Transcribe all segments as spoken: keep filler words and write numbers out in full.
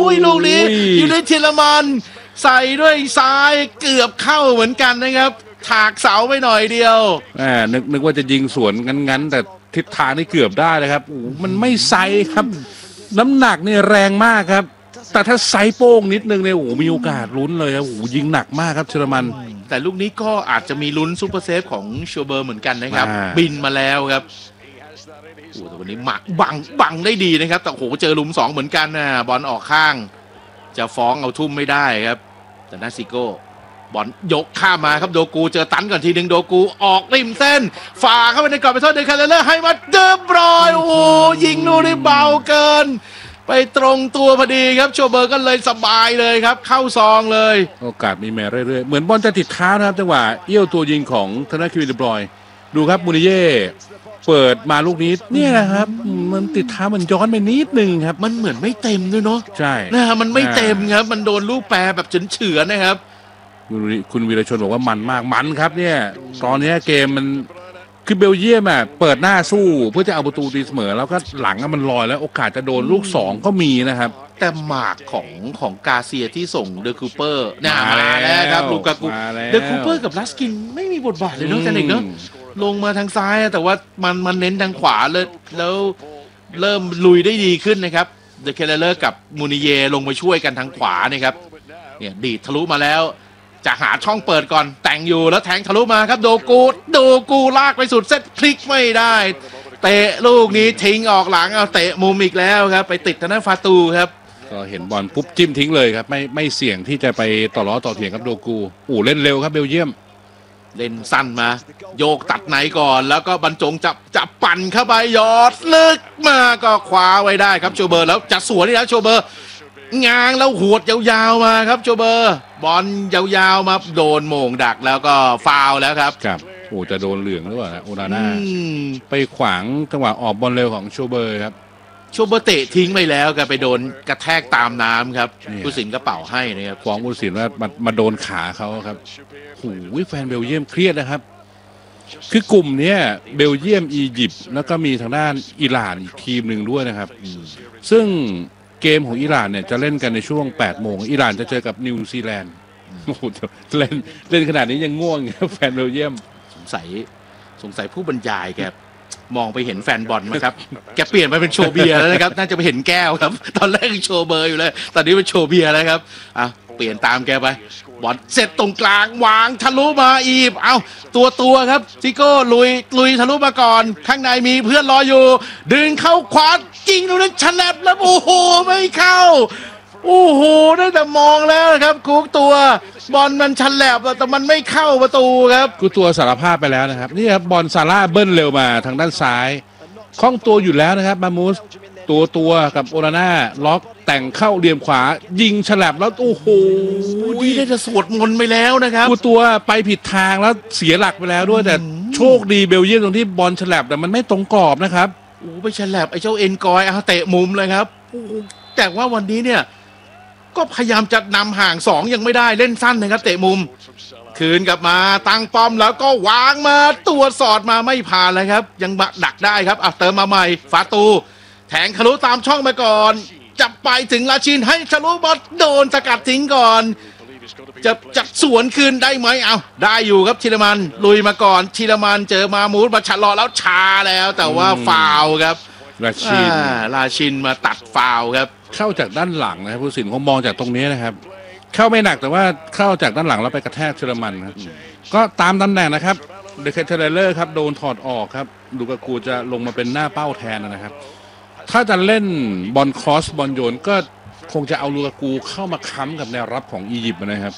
ยลูกนี้อยู่ในเชลมันใส่ด้วยซ้ายเกือบเข้าเหมือนกันนะครับถากเสาไปหน่อยเดียวอ่านึกนึกว่าจะยิงสวนงั้นๆแต่ทิศทางนี่เกือบได้เลยครับโอ้มันไม่ไซครับน้ำหนักนี่แรงมากครับแต่ถ้าไซโป้งนิดนึงเนี่ยโอ้มีโอกาสลุ้นเลยครับโอ้ยิงหนักมากครับเชอร์มันแต่ลูกนี้ก็อาจจะมีลุ้นซูเปอร์เซฟของโชเบอร์เหมือนกันนะครับบินมาแล้วครับโอ้แต่วันนี้หมักบังบังได้ดีนะครับแต่โอ้โหเจอหลุมสองเหมือนกันนะบอลออกข้างจะฟ้องเอาทุ่มไม่ได้ครับแต่นาซิโก้บอลยกข้ามมาครับโดกูเจอตันก่อนทีหนึ่งโดกูออกริมเส้นฝ่าเข้าไปในกรอบไปโทษเดคาเลเลอร์ให้มาเดอบรอยโอ้โหยิงลูกนี้เบาเกินไปตรงตัวพอดีครับโชเบอร์ก็เลยสบายเลยครับเข้าซองเลยโอกาสมีแม่เรื่อยๆเหมือนบอลจะติดเท้านะครับจังหวะเอี้ยวตัวยิงของธนาคิวินเดบรอยดูครับมูนิเย่เปิดมาลูกนี้เนี่ยนะครับมันติดเท้ามันย้อนไปนิดนึงครับมันเหมือนไม่เต็มด้วยเนาะใช่นะฮะมันไม่เต็มครับมันโดนลูกแปรแบบเฉือนๆนะครับคุณวีรชนบอกว่ามันมากมันครับเนี่ยตอนนี้เกมมันคือเบลเยียมอ่ะเปิดหน้าสู้เพื่อจะเอาประตูตีเสมอแล้วก็หลังมันลอยแล้วโอกาสจะโดนลูกสองก็มีนะครับแต่หมากของของกาเซียที่ส่งเดอคูเปอร์น่ามาแล้วครับลูกากูเดอคูเปอร์กับลัสกินไม่มีบทบาทเลยเนาะจันเอกเนาะลงมาทางซ้ายแต่ว่ามันมันเน้นทางขวาเลยแล้วเริ่มลุยได้ดีขึ้นนะครับเดอะเคเลอร์กับมูนิเยลงมาช่วยกันทางขวานะครับเนี่ยดีดทะลุมาแล้วจะหาช่องเปิดก่อนแต่งอยู่แล้วแทงทะลุมาครับโดกูโดกูลากไปสุดเซตพลิกไม่ได้เตะลูกนี้ทิ้งออกหลังเอาเตะมุมอีกแล้วครับไปติดทางด้านฟาตูครับก็เห็นบอลปุ๊บจิ้มทิ้งเลยครับไม่ไม่เสี่ยงที่จะไปต่อล้อต่อเถียงกับโดกูโอ้เล่นเร็วครับเบลเยียมเล่นสั้นมาโยกตัดไหนก่อนแล้วก็บรรจงจับจับปั่นเข้าไปยอดลึกมาก็คว้าไว้ได้ครับโชเบอร์แล้วจะสวนนี่นะโชเบอร์งางแล้วหวดยาวๆมาครับโชเบอร์บอลยาวๆมาโดนโหม่งดักแล้วก็ฟาวแล้วครับครับโอ้จะโดนเหลืองหรือเปล่าโอนาน่าไปขวางจังหวะออกบอลเร็วของโชเบอร์ครับโชเบอร์เตะทิ้งไปแล้วก็ไปโดนกระแทกตามน้ำครับผู้สินก็เป่าให้นะครับฟ้องผู้สินว่ามามาโดนขาเขาครับโอ้โหแฟนเบลเยียมเครียดนะครับคือกลุ่มนี้เบลเยียมอียิปต์แล้วก็มีทางด้านอิหร่านอีกทีมหนึ่งด้วยนะครับซึ่งเกมของอิหร่านเนี่ยจะเล่นกันในช่วงแปดโมงอิหร่านจะเจอกับนิวซีแลนด์โอ้โหเล่นเล่นขนาดนี้ยังง่วงแฟนเบลเยียมสงสัยสงสัยผู้บรรยายแกมองไปเห็นแฟนบอลไหมครับแกเปลี่ยนมาเป็นโชว์เบียร์แล้วนะครับน่าจะไปเห็นแก้วครับตอนแรกโชว์เบอร์อยู่เลยตอนนี้เป็นโชว์เบียร์แล้วครับอ่ะเปลี่ยนตามแกไปบอลเสร็จตรงกลางวางทะลุมาอีบเอาตัวตัวครับซิโก้ลุยลุยทะลุมาก่อนข้างในมีเพื่อนรออยู่ดึงเข้าขวาจริงดูนั้นฉลับแล้วโอ้โหไม่เข้าโอ้โหได้แต่มองแล้วครับคุกตัวบอลมันฉลับแต่มันไม่เข้าประตูครับกูตัวสารภาพไปแล้วนะครับนี่ครับบอลซาร่าเบิ้ลเร็วมาทางด้านซ้ายคล่องตัวอยู่แล้วนะครับมามูสตัวตัวกับโอนาน่าล็อกแต่งเข้าเหลี่ยมขวายิงฉลับแล้วโอ้โหได้จะสวดมนต์ไปแล้วนะครับกูตัวไปผิดทางแล้วเสียหลักไปแล้วด้วยแต่โชคดีเบลเยียมตรงที่บอลฉลับแต่มันไม่ตรงกรอบนะครับโอ้ไปฉลับไอ้เจ้าเอ็นกอยเอาเตะมุมเลยครับแต่ว่าวันนี้เนี่ยก็พยายามจะนำห่างสองยังไม่ได้เล่นสั้นนะครับเตะมุมคืนกลับมาตั้งป้อมแล้วก็วางมาตัวสอดมาไม่ผ่านเลยครับยังดักได้ครับอ่ะเติมมาใหม่ฟาตูแทงทะลุตามช่องมาก่อนจะไปถึงลาชินให้ทะลุบอลโดนสกัดทิ้งก่อนจะจัดสวนคืนได้ไหมเอาได้อยู่ครับชิลมันลุยมาก่อนชิลมันเจอมามูดมาชะลอแล้วช้าแล้วแต่ว่าฟาวครับลาชินลาชินมาตัดฟาวครับเข้าจากด้านหลังนะครับผู้สินเขามองจากตรงนี้นะครับเข้าไม่หนักแต่ว่าเข้าจากด้านหลังแล้วไปกระแทกเชลมันครับก็ตามตำแหน่งนะครับเดคเทเลอร์ครับโดนถอดออกครับลูกากูจะลงมาเป็นหน้าเป้าแทนนะครับถ้าจะเล่นบอลครอสบอลโยนก็คงจะเอาลูกากูเข้ามาค้ำกับแนวรับของอียิปต์นะครับ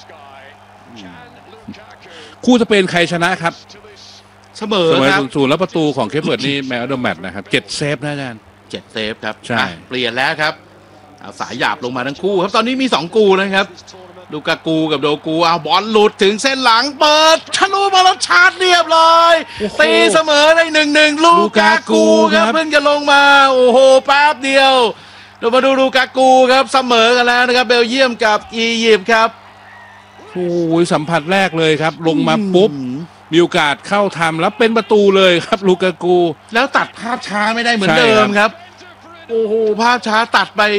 คู่จะเป็นใครชนะครับเสมอครับศูนย์แล้วประตูของเคปเบิร์ดนี่แมวเดอร์แมตนะครับเจ็ดเซฟนะอาจารย์เจ็ดเซฟครับใช่เปลี่ยนแล้วครับเอาสายหยาบลงมาทั้งคู่ครับตอนนี้มีสองกูนะครับลูกากูกับโดกูเอาบอลหลุดถึงเส้นหลังเปิดทะลุมาแล้วชาร์จเรียบร้อยตีเสมอได้หนึ่งหนึ่งลูกากูครับเพิ่งจะลงมาโอ้โหแป๊บเดียวเรามาดูลูกากูครับเสมอกันแล้วนะครับเบลเยียมกับอียิปต์ครับโอ้ยสัมผัสแรกเลยครับลงมาปุ๊บมีโอกาสเข้าทำแล้วเป็นประตูเลยครับลูกากูแล้วตัดภาพช้าไม่ได้เหมือนเดิมครับโอ้โหภาพช้าตัดไป